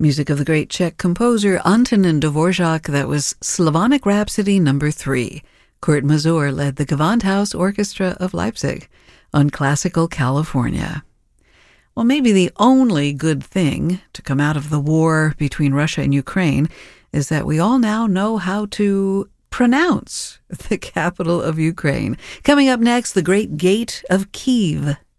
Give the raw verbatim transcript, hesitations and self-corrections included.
Music of the great Czech composer Antonin Dvorak. That was Slavonic Rhapsody number three. Kurt Masur led the Gewandhaus Orchestra of Leipzig on Classical California. Well, maybe the only good thing to come out of the war between Russia and Ukraine is that we all now know how to pronounce the capital of Ukraine. Coming up next, the Great Gate of Kyiv.